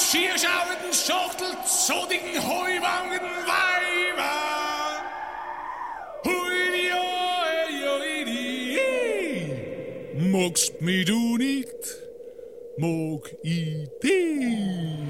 schierschauenden Schachtel, zodigen Heuwangen, Weiber. Hui, oi, magst mich du nicht, mag ich dich.